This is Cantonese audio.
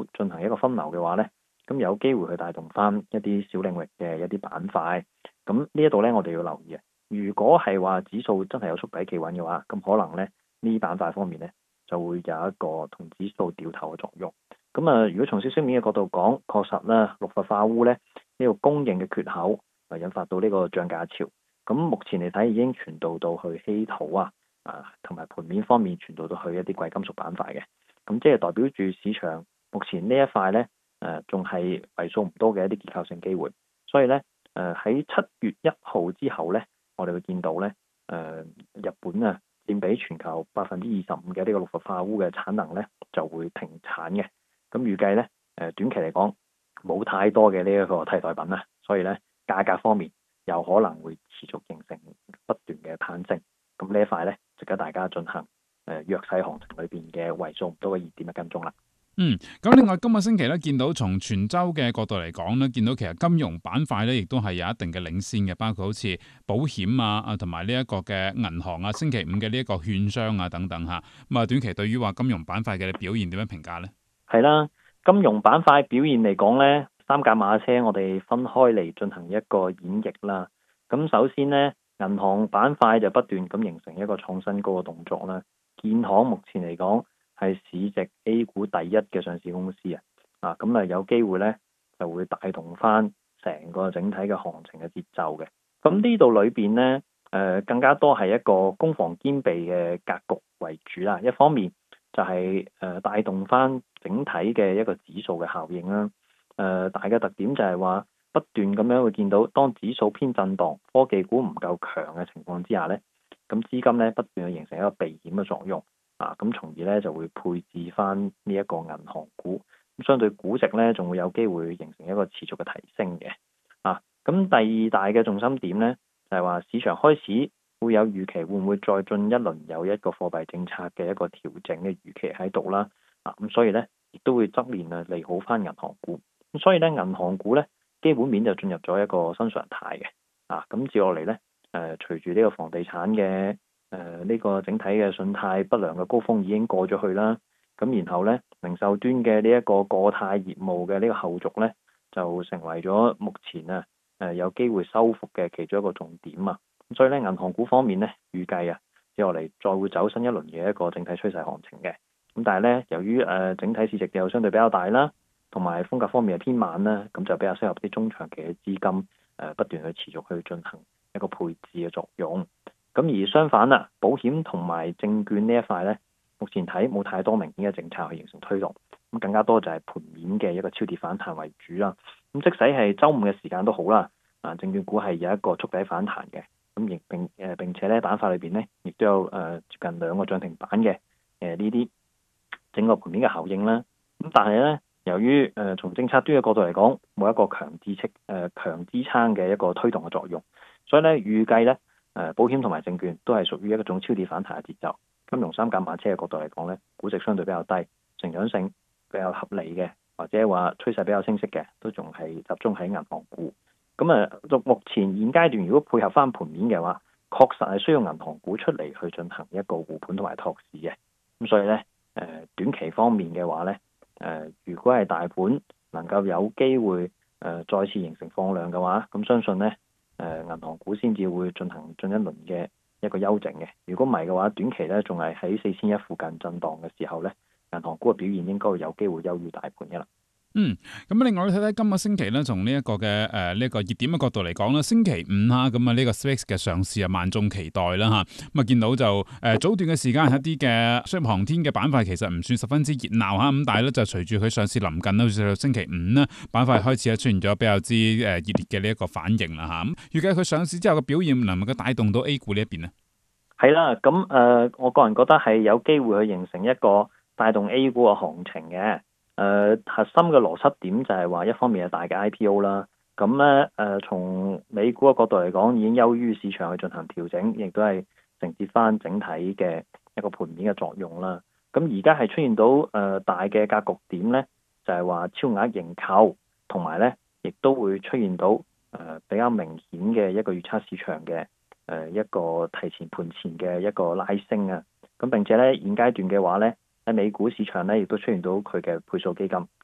數進行一個分流嘅話呢，咁有機會去帶動翻一啲小領域嘅一啲板塊。咁呢一度呢，我哋要留意啊。如果係話指數真係有觸底企穩嘅話，咁可能呢呢板塊方面呢，就會有一個同指數掉頭嘅作用。咁如果從消息面嘅角度講，確實咧，六氟化鎢咧呢個供應嘅缺口，引發到呢個漲價潮。咁目前嚟睇已經傳導到去稀土同埋盤面方面傳導到去一啲貴金屬板塊嘅。咁即係代表住市場目前呢一塊咧仲係為數唔多嘅一啲結構性機會。所以咧喺7月1號之後咧，我哋會見到咧日本佔比全球25%嘅呢個六氟化鎢嘅產能咧就會停產嘅。咁預計咧，短期嚟講冇太多嘅呢一個替代品啦，所以咧價格方面有可能會持續形成不斷嘅攀升。咁呢一塊咧，值得大家進行弱勢行情裏邊嘅為數唔多嘅熱點嘅跟蹤啦。 咁另外今個星期咧，見到從全周嘅角度嚟講咧，見到其實金融板塊咧，亦都係有一定嘅領先嘅，包括好似保險同埋呢一個嘅銀行星期五嘅呢一個券商等等嚇。咁短期對於話金融板塊嘅表現點樣評價呢？ 係啦，金融板塊表現嚟講呢，三駕馬車我哋分開嚟進行一個演繹啦。咁首先呢，銀行板塊就不斷咁形成一個創新高嘅動作啦。建行目前嚟講係市值 A 股第一嘅上市公司咁有機會呢就會帶動翻成個整體嘅行情嘅節奏嘅。咁呢度裏邊呢，更加多係一個攻防兼備嘅格局為主啦。一方面就係帶動翻整體嘅一個指數嘅效應啦。大嘅特點就係話不斷咁樣會見到，當指數偏震盪、科技股唔夠強嘅情況之下呢，咁資金呢不斷去形成一個避險嘅作用咁從而呢就會配置翻呢一個銀行股，咁相對估值呢仲會有機會形成一個持續嘅提升嘅咁第二大嘅重心點呢，就係話市場開始會有預期，會唔會再進一輪有一個貨幣政策嘅一個調整嘅預期喺度啦咁所以呢，亦都會側面利好翻銀行股。咁所以呢，銀行股呢基本面就進入咗一個新常態嘅咁接落嚟呢，隨住呢個房地產嘅呢個整體嘅信貸不良嘅高峰已經過咗去啦。咁然後呢，零售端嘅呢一個過貸業務嘅呢個後續呢，就成為咗目前有機會收復嘅其中一個重點咁所以咧，銀行股方面咧，預計接落嚟再會走新一輪嘅一個整體趨勢行情嘅。咁但係咧，由於整體市值又相對比較大啦，同埋風格方面係偏慢啦，咁就比較適合啲中長期嘅資金不斷去持續去進行一個配置嘅作用。咁而相反保險同埋證券呢一塊咧，目前睇冇太多明顯嘅政策去形成推動，咁更加多就係盤面嘅一個超跌反彈為主啦。咁即使係週五嘅時間都好啦，證券股係有一個觸底反彈嘅。咁並且咧，板塊裏邊咧，亦都有接近2個漲停板嘅呢啲整個盤面嘅效應啦。咁但係咧，由於從政策端嘅角度嚟講，冇一個強支撐嘅一個推動嘅作用，所以咧預計咧保險同埋證券都係屬於一種超跌反彈嘅節奏。金融三駕馬車嘅角度嚟講咧，估值相對比較低，成長性比較合理嘅，或者話趨勢比較清晰嘅，都仲係集中喺銀行股。咁目前現階段如果配合翻盤面嘅話，確實係需要銀行股出嚟去進行一個護盤同埋托市嘅。咁所以咧，短期方面嘅話咧，如果係大盤能夠有機會再次形成放量嘅話，咁相信咧，銀行股先至會進行進一輪嘅一個休整嘅。如果唔係嘅話，短期咧仲係喺4100附近震盪嘅時候咧，銀行股嘅表現應該會有機會優於大盤嘅啦。 咁另外睇睇今個星期咧，從呢一個嘅呢一個熱點嘅角度嚟講咧，星期五咁呢個 SPAC 嘅上市萬眾期待啦咁見到就早段嘅時間一啲嘅商業航天嘅板塊其實唔算十分之熱鬧咁但係咧就隨住佢上市臨近好似到星期五咧，板塊開始出現咗比較之熱烈嘅呢一個反應啦咁預計佢上市之後嘅表現能唔能夠帶動到 A 股呢一邊呢？ 係啦，咁我個人覺得係有機會去形成一個帶動 A 股嘅行情嘅。核心嘅邏輯點就係話，一方面係大嘅 IPO 啦，咁咧從美股嘅角度嚟講，已經優於市場去進行調整，亦都係承接翻整體嘅一個盤面嘅作用啦。咁而家係出現到大嘅格局點咧，就係話超額認購，同埋咧亦都會出現到比較明顯嘅一個預測市場嘅一個提前盤前嘅一個拉升咁並且咧現階段嘅話咧，喺美股市場咧，亦都出現到佢嘅倍數基金